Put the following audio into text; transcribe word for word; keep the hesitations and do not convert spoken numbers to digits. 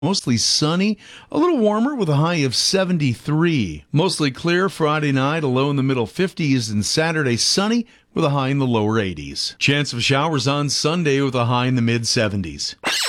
Mostly sunny, a little warmer with a high of seventy-three. Mostly clear Friday night, a low in the middle fifties, and Saturday sunny with a high in the lower eighties. Chance of showers on Sunday with a high in the mid seventies.